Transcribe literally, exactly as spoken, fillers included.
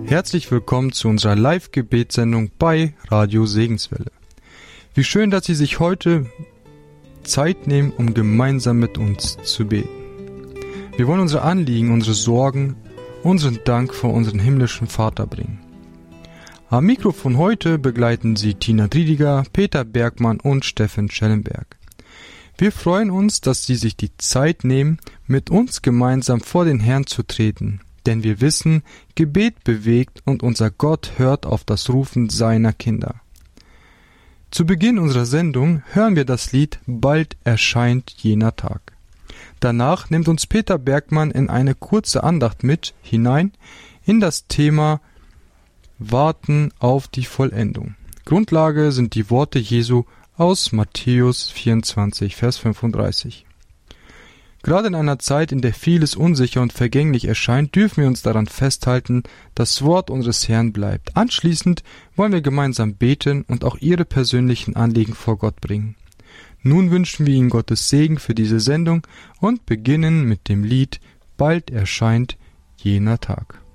Herzlich willkommen zu unserer Live-Gebetssendung bei Radio Segenswelle. Wie schön, dass Sie sich heute Zeit nehmen, um gemeinsam mit uns zu beten. Wir wollen unsere Anliegen, unsere Sorgen, unseren Dank vor unseren himmlischen Vater bringen. Am Mikrofon heute begleiten Sie Tina Driediger, Peter Bergmann und Steffen Schellenberg. Wir freuen uns, dass Sie sich die Zeit nehmen, mit uns gemeinsam vor den Herrn zu treten. Denn wir wissen, Gebet bewegt und unser Gott hört auf das Rufen seiner Kinder. Zu Beginn unserer Sendung hören wir das Lied »Bald erscheint jener Tag«. Danach nimmt uns Peter Bergmann in eine kurze Andacht mit hinein in das Thema Warten auf die Vollendung. Grundlage sind die Worte Jesu aus Matthäus vierundzwanzig, Vers fünfunddreißig. Gerade in einer Zeit, in der vieles unsicher und vergänglich erscheint, dürfen wir uns daran festhalten, das Wort unseres Herrn bleibt. Anschließend wollen wir gemeinsam beten und auch Ihre persönlichen Anliegen vor Gott bringen. Nun wünschen wir Ihnen Gottes Segen für diese Sendung und beginnen mit dem Lied »Bald erscheint jener Tag«.